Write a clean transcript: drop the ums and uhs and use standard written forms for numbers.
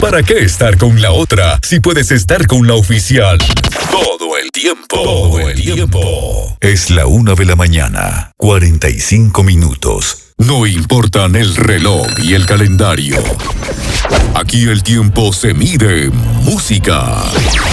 ¿Para qué estar con la otra si puedes estar con la oficial? Todo el tiempo. Todo el tiempo. Es la 1:45 a.m. No importan el reloj y el calendario. Aquí el tiempo se mide en música.